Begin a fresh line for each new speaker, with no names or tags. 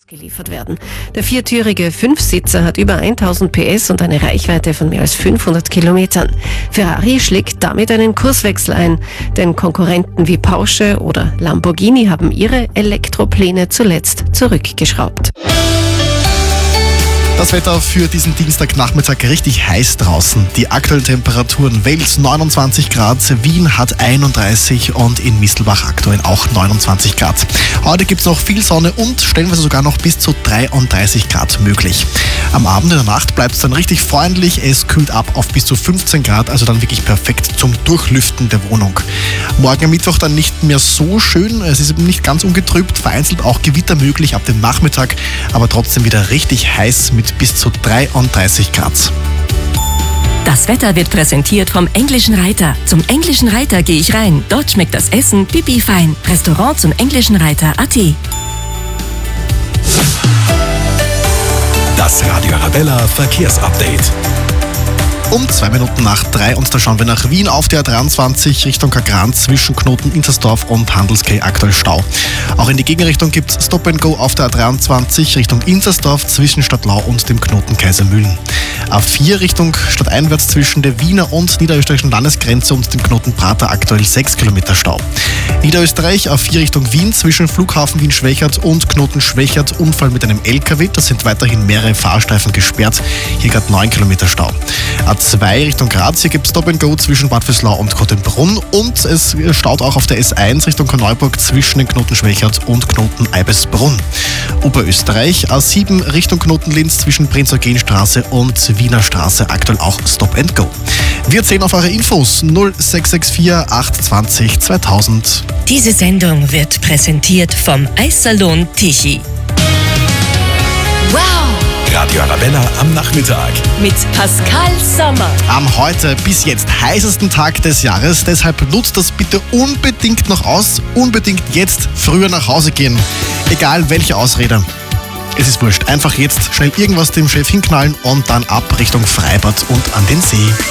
geliefert werden. Der viertürige Fünfsitzer hat über 1000 PS und eine Reichweite von mehr als 500 Kilometern. Ferrari schlägt damit einen Kurswechsel ein, denn Konkurrenten wie Porsche oder Lamborghini haben ihre Elektropläne zuletzt zurückgeschraubt.
Das Wetter für diesen Dienstagnachmittag richtig heiß draußen. Die aktuellen Temperaturen: Wels 29 Grad, Wien hat 31 und in Mistelbach aktuell auch 29 Grad. Heute gibt es noch viel Sonne und stellenweise sogar noch bis zu 33 Grad möglich. Am Abend in der Nacht bleibt es dann richtig freundlich. Es kühlt ab auf bis zu 15 Grad, also dann wirklich perfekt zum Durchlüften der Wohnung. Morgen am Mittwoch dann nicht mehr so schön. Es ist nicht ganz ungetrübt, vereinzelt auch Gewitter möglich ab dem Nachmittag, aber trotzdem wieder richtig heiß mit bis zu 33 Grad.
Das Wetter wird präsentiert vom Englischen Reiter. Zum Englischen Reiter gehe ich rein. Dort schmeckt das Essen pipi fein. Restaurant zum Englischen Reiter.at.
Das Radio Arabella Verkehrsupdate.
Um 2 Minuten nach 3 und da schauen wir nach Wien auf der A23 Richtung Kagran zwischen Knoten Intersdorf und Handelskay aktuell Stau. Auch in die Gegenrichtung gibt es Stop and Go auf der A23 Richtung Intersdorf zwischen Stadtlau und dem Knoten Kaisermühlen. A4 Richtung stadteinwärts zwischen der Wiener und niederösterreichischen Landesgrenze und dem Knoten Prater aktuell 6 Kilometer Stau. Niederösterreich A4 Richtung Wien zwischen Flughafen Wien-Schwächert und Knoten Schwächert Unfall mit einem LKW. Das sind weiterhin mehrere Fahrstreifen gesperrt. Hier gerade 9 Kilometer Stau. A2 Richtung Graz, hier gibt es Stop and Go zwischen Bad Vöslau und Kottenbrunn und es staut auch auf der S1 Richtung Korneuburg zwischen den Knoten Schwächert und Knoten Eibesbrunn. Oberösterreich A7 Richtung Knoten Linz zwischen Prinz-Eugen-Straße und Wiener Straße aktuell auch Stop and Go. Wir zählen auf eure Infos 0664 820 2000.
Diese Sendung wird präsentiert vom Eissalon Tichy.
Wow!
Radio Arabella am Nachmittag.
Mit Pascal Sommer.
Am heute bis jetzt heißesten Tag des Jahres, deshalb nutzt das bitte unbedingt noch aus. Unbedingt jetzt früher nach Hause gehen. Egal welche Ausrede. Es ist wurscht. Einfach jetzt schnell irgendwas dem Chef hinknallen und dann ab Richtung Freibad und an den See.